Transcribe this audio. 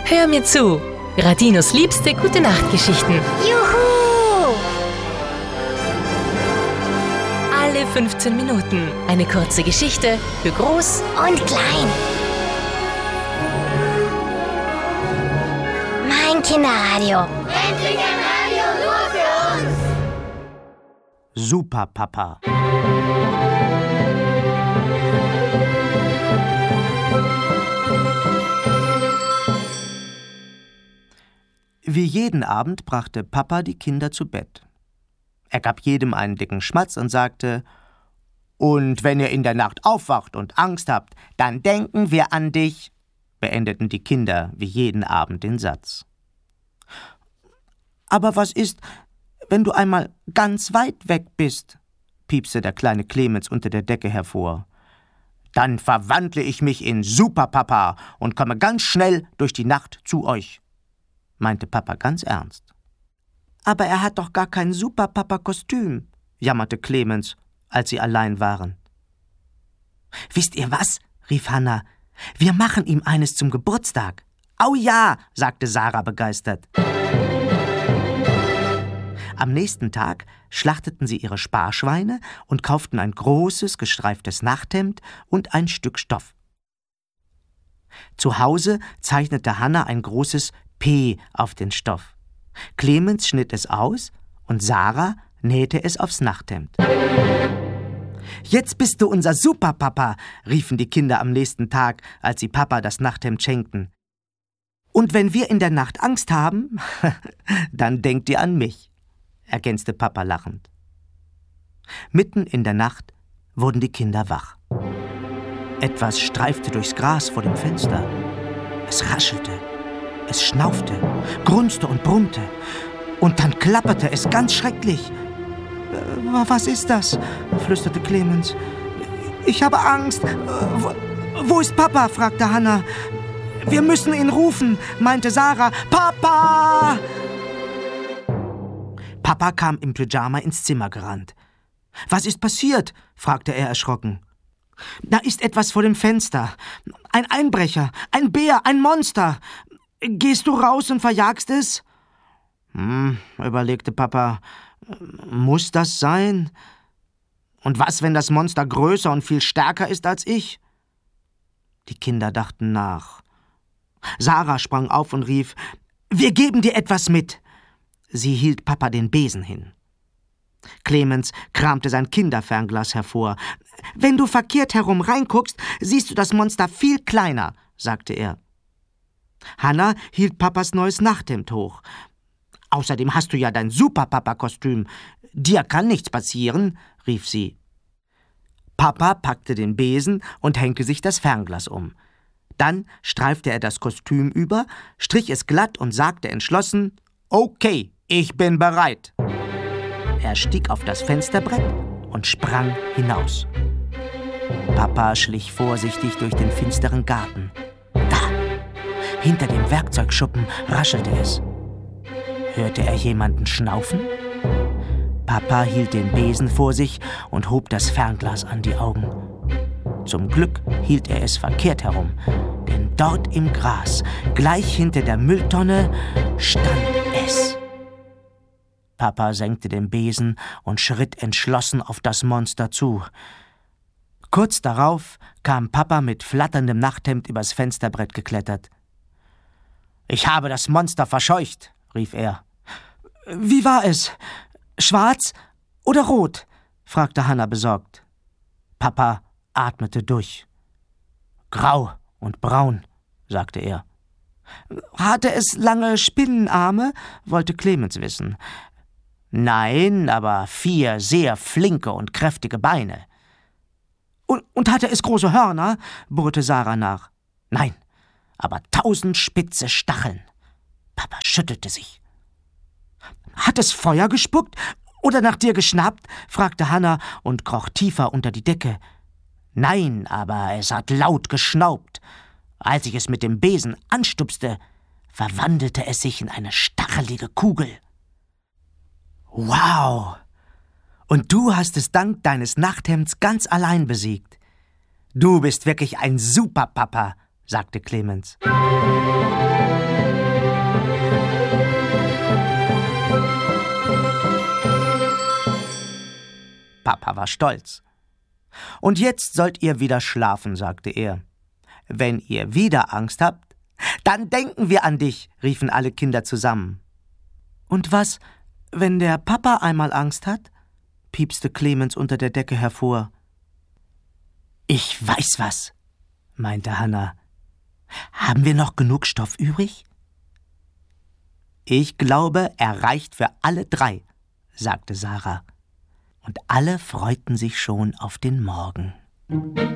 Hör mir zu. Radinos liebste Gute-Nacht-Geschichten. Juhu! Alle 15 Minuten eine kurze Geschichte für Groß Und klein. Mein Kinderradio. Endlich ein Radio nur für uns! Super Papa. Wie jeden Abend brachte Papa die Kinder zu Bett. Er gab jedem einen dicken Schmatz und sagte: Und wenn ihr in der Nacht aufwacht und Angst habt, dann denken wir an dich, beendeten die Kinder wie jeden Abend den Satz. Aber was ist, wenn du einmal ganz weit weg bist, piepste der kleine Clemens unter der Decke hervor. Dann verwandle ich mich in Superpapa und komme ganz schnell durch die Nacht zu euch, meinte Papa ganz ernst. Aber er hat doch gar kein Superpapa-Kostüm, jammerte Clemens, als sie allein waren. Wisst ihr was? Rief Hanna. Wir machen ihm eines zum Geburtstag. Au ja, sagte Sarah begeistert. Am nächsten Tag schlachteten sie ihre Sparschweine und kauften ein großes, gestreiftes Nachthemd und ein Stück Stoff. Zu Hause zeichnete Hanna ein großes P auf den Stoff. Clemens schnitt es aus und Sarah nähte es aufs Nachthemd. Jetzt bist du unser Superpapa, riefen die Kinder am nächsten Tag, als sie Papa das Nachthemd schenkten. Und wenn wir in der Nacht Angst haben, dann denkt ihr an mich, ergänzte Papa lachend. Mitten in der Nacht wurden die Kinder wach. Etwas streifte durchs Gras vor dem Fenster. Es raschelte, es schnaufte, grunzte und brummte. Und dann klapperte es ganz schrecklich. Was ist das? Flüsterte Clemens. Ich habe Angst. Wo ist Papa? Fragte Hanna. Wir müssen ihn rufen, meinte Sarah. Papa! Papa kam im Pyjama ins Zimmer gerannt. Was ist passiert? Fragte er erschrocken. Da ist etwas vor dem Fenster. Ein Einbrecher, ein Bär, ein Monster. Gehst du raus und verjagst es? Überlegte Papa. Muss das sein? Und was, wenn das Monster größer und viel stärker ist als ich? Die Kinder dachten nach. Sarah sprang auf und rief: Wir geben dir etwas mit. Sie hielt Papa den Besen hin. Clemens kramte sein Kinderfernglas hervor. Wenn du verkehrt herum reinguckst, siehst du das Monster viel kleiner, sagte er. Hanna hielt Papas neues Nachthemd hoch. Außerdem hast du ja dein Superpapa-Kostüm. Dir kann nichts passieren, rief sie. Papa packte den Besen und hängte sich das Fernglas um. Dann streifte er das Kostüm über, strich es glatt und sagte entschlossen: Okay, ich bin bereit. Er stieg auf das Fensterbrett und sprang hinaus. Papa schlich vorsichtig durch den finsteren Garten. Da, hinter dem Werkzeugschuppen raschelte es. Hörte er jemanden schnaufen? Papa hielt den Besen vor sich und hob das Fernglas an die Augen. Zum Glück hielt er es verkehrt herum, denn dort im Gras, gleich hinter der Mülltonne, stand es. Papa senkte den Besen und schritt entschlossen auf das Monster zu. Kurz darauf kam Papa mit flatterndem Nachthemd übers Fensterbrett geklettert. »Ich habe das Monster verscheucht«, rief er. »Wie war es? Schwarz oder rot?« fragte Hanna besorgt. Papa atmete durch. »Grau und braun«, sagte er. »Hatte es lange Spinnenarme?« wollte Clemens wissen. »Nein, aber 4 sehr flinke und kräftige Beine.« Und hatte es große Hörner?« bohrte Sarah nach. »Nein, aber 1000 spitze Stacheln.« Papa schüttelte sich. »Hat es Feuer gespuckt oder nach dir geschnappt?« fragte Hanna und kroch tiefer unter die Decke. »Nein, aber es hat laut geschnaubt. Als ich es mit dem Besen anstupste, verwandelte es sich in eine stachelige Kugel.« »Wow! Und du hast es dank deines Nachthemds ganz allein besiegt. Du bist wirklich ein Superpapa«, sagte Clemens. Papa war stolz. »Und jetzt sollt ihr wieder schlafen«, sagte er. »Wenn ihr wieder Angst habt, dann denken wir an dich«, riefen alle Kinder zusammen. »Und was, wenn der Papa einmal Angst hat?«, piepste Clemens unter der Decke hervor. »Ich weiß was«, meinte Hannah. »Haben wir noch genug Stoff übrig?« »Ich glaube, er reicht für alle 3«, sagte Sarah. Und alle freuten sich schon auf den Morgen.